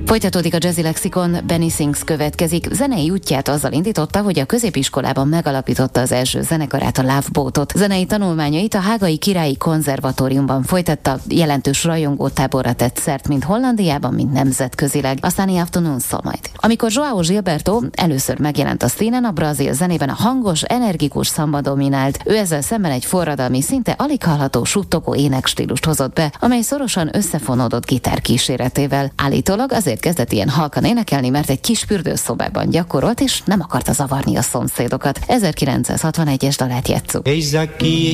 Folytatódik a Jazzy Lexikon, Benny Sings következik. Zenei útját azzal indította, hogy a középiskolában megalapította az első zenekarát, a Love Boatot. Zenei tanulmányait a Hágai Királyi Konzervatóriumban folytatta, jelentős rajongótáborra tett szert, mind Hollandiában, mind nemzetközileg. A Sunny Afternoon szól majd. Amikor João Gilberto először megjelent a színen, a brazil zenében a hangos, energikus szamba dominált. Ő ezzel szemben egy forradalmi, szinte alig hallható suttogó énekstílust hozott be, amely szorosan összefonódott gitár kíséretével. Állítólag azért kezdett ilyen halkan énekelni, mert egy kis fürdőszobában gyakorolt, és nem akarta zavarni a szomszédokat. 1961-es dalát játsszuk.